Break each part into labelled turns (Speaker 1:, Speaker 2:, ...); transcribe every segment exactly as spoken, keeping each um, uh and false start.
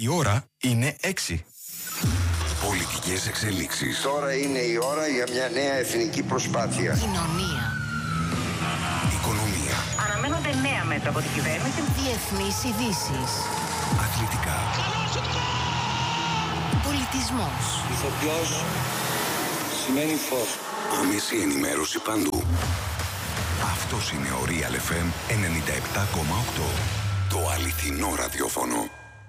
Speaker 1: Η ώρα είναι έξι.
Speaker 2: Πολιτικές εξελίξεις.
Speaker 3: Τώρα είναι η ώρα για μια νέα εθνική προσπάθεια.
Speaker 4: Κοινωνία.
Speaker 2: Οικονομία.
Speaker 4: Αναμένονται νέα μέτρα από την κυβέρνηση. Διεθνείς ειδήσεις.
Speaker 2: Αθλητικά.
Speaker 4: Πολιτισμός.
Speaker 5: Ηθοποιός σημαίνει φως.
Speaker 2: Άμεση ενημέρωση παντού. Αυτός είναι ο Real εφ εμ ενενήντα επτά κόμμα οκτώ. Το αληθινό ραδιόφωνο.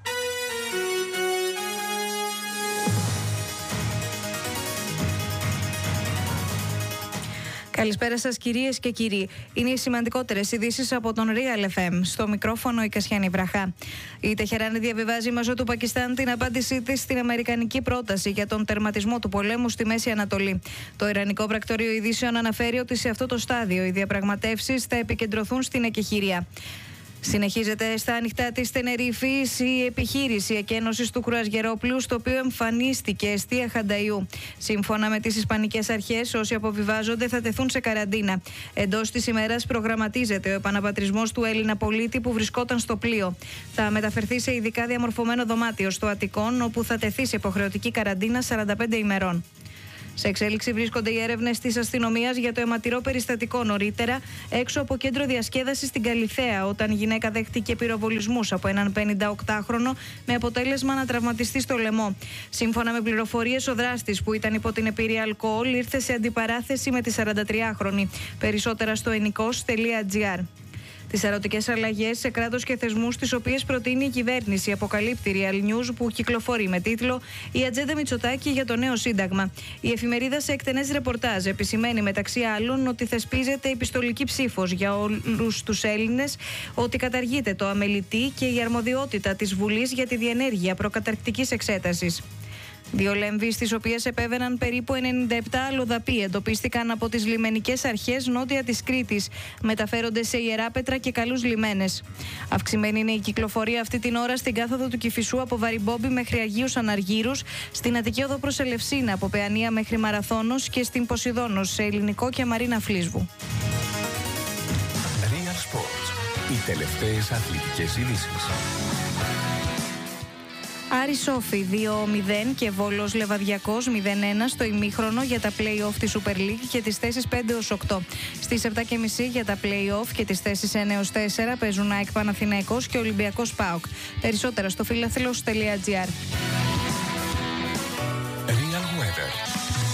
Speaker 6: Καλησπέρα σας κυρίες και κύριοι. Είναι οι σημαντικότερες ειδήσεις από τον Real εφ εμ. Στο μικρόφωνο η Κασιάνη Βραχά. Η Τεχεράνη διαβιβάζει μέσω του Πακιστάν την απάντησή της στην αμερικανική πρόταση για τον τερματισμό του πολέμου στη Μέση Ανατολή. Το Ιρανικό Πρακτορείο Ειδήσεων αναφέρει ότι σε αυτό το στάδιο οι διαπραγματεύσεις θα επικεντρωθούν στην εκεχηρία. Συνεχίζεται στα ανοιχτά της Τενερίφης η επιχείρηση εκένωσης του κρουαζιερόπλου, στο οποίο εμφανίστηκε εστία Χανταϊού. Σύμφωνα με τις ισπανικές αρχές, όσοι αποβιβάζονται θα τεθούν σε καραντίνα. Εντός της ημέρας προγραμματίζεται ο επαναπατρισμός του Έλληνα πολίτη που βρισκόταν στο πλοίο. Θα μεταφερθεί σε ειδικά διαμορφωμένο δωμάτιο στο Αττικόν, όπου θα τεθεί σε υποχρεωτική καραντίνα σαράντα πέντε ημερών. Σε εξέλιξη βρίσκονται οι έρευνες της αστυνομίας για το αιματηρό περιστατικό νωρίτερα έξω από κέντρο διασκέδασης στην Καλιθέα, όταν η γυναίκα δέχτηκε πυροβολισμούς από έναν πενηνταοκτάχρονο με αποτέλεσμα να τραυματιστεί στο λαιμό. Σύμφωνα με πληροφορίες, ο δράστης, που ήταν υπό την επίρρεια αλκοόλ, ήρθε σε αντιπαράθεση με τη σαραντατριάχρονη. Περισσότερα στο ενικός τελεία τζι άρ. Τις ερωτικές αλλαγές σε κράτος και θεσμούς, τις οποίες προτείνει η κυβέρνηση, αποκαλύπτει Real News, που κυκλοφορεί με τίτλο «Η ατζέντα Μητσοτάκη για το νέο Σύνταγμα». Η εφημερίδα σε εκτενές ρεπορτάζ επισημαίνει μεταξύ άλλων ότι θεσπίζεται επιστολική ψήφος για όλους τους Έλληνες, ότι καταργείται το αμελητή και η αρμοδιότητα της Βουλής για τη διενέργεια προκαταρκτικής εξέτασης. Δύο λέμβοι, στις οποίες επέβαιναν περίπου ενενήντα επτά αλλοδαποί, εντοπίστηκαν από τις λιμενικές αρχές νότια της Κρήτης. Μεταφέρονται σε Ιεράπετρα και Καλούς Λιμένες. Αυξημένη είναι η κυκλοφορία αυτή την ώρα στην κάθοδο του Κηφισού από Βαριμπόμπη μέχρι Αγίους Αναργύρους, στην Αττική Οδό προς Ελευσίνα από Παιανία μέχρι Μαραθώνος και στην Ποσειδώνος σε Ελληνικό και Μαρίνα Φλίσβου.
Speaker 2: Real Sports. Οι τελευταίες αθλητικές ειδήσεις.
Speaker 6: Άρης Σόφι δύο μηδέν και Βόλος Λεβαδιακός μηδέν ένα στο ημίχρονο για τα play-off της Super League και τις θέσεις πέντε έως οκτώ. Στις επτά και μισή για τα play-off και τις θέσεις ένα έως τέσσερα παίζουν ΑΕΚ Παναθηναϊκός και Ολυμπιακός ΠΑΟΚ. Περισσότερα στο φιλαθλός τελεία τζι άρ.
Speaker 2: Real Weather.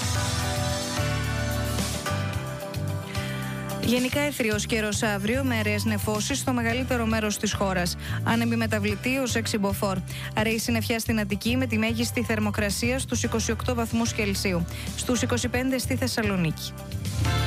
Speaker 6: Γενικά έθριος καιρός αύριο με αραιές νεφώσεις στο μεγαλύτερο μέρος της χώρας. Άνεμη μεταβλητή ως έξι μποφόρ. Αραιή συννεφιά στην Αττική με τη μέγιστη θερμοκρασία στους είκοσι οκτώ βαθμούς Κελσίου. Στους είκοσι πέντε στη Θεσσαλονίκη.